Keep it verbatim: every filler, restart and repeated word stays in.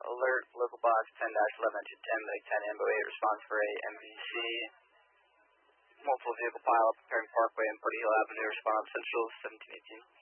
alert, local box ten eleven to ten, Medic ten, Ambo eight, response for a M V C. Multiple vehicle pileup, preparing Parkway and Putty Hill Avenue, response Central seventeen eighteen.